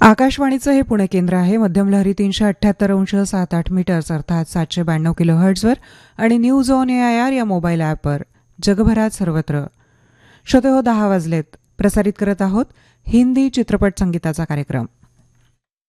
आकाशवाणीचं हे पुणे केंद्र आहे. मध्यम लहरी 378.78 मीटर्स अर्थात 792 किलोहर्ट्झवर आणि न्यूज ऑन AIR या मोबाईल ॲपवर जगभरात सर्वत्र. श्रोते हो, 10 वाजलेत. प्रसारित करत आहोत हिंदी चित्रपट संगीताचा कार्यक्रम.